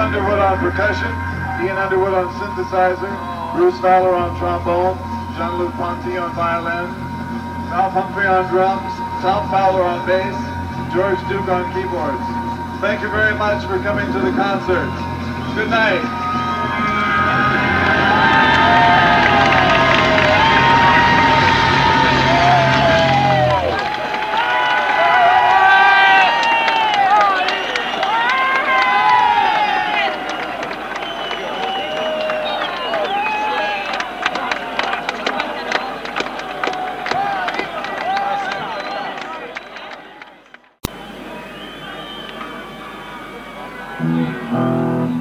Underwood on percussion, Ian Underwood on synthesizer, Bruce Fowler on trombone, Jean-Luc Ponty on violin, Ralph Humphrey on drums, Tom Fowler on bass, George Duke on keyboards. Thank you very much for coming to the concert. Good night. Mm-hmm.